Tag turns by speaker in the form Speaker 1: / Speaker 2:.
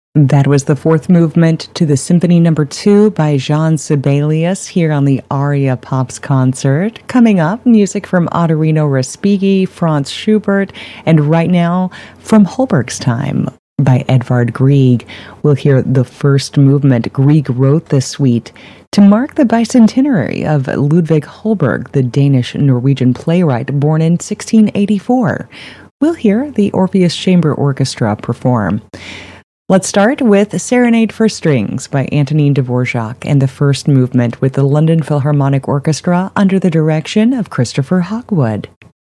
Speaker 1: That was the fourth movement to the Symphony Number 2 by Jean Sibelius here on the Aria Pops concert. Coming up, music from Ottorino Respighi, Franz Schubert, and right now, from Holberg's Time by Edvard Grieg. We'll hear the first movement. Grieg wrote the suite to mark the bicentenary of Ludvig Holberg, the Danish-Norwegian playwright born in 1684. We'll hear the Orpheus Chamber Orchestra perform. Let's start with Serenade for Strings by Antonin Dvorak and the first movement with the London Philharmonic Orchestra under the direction of Christopher Hogwood.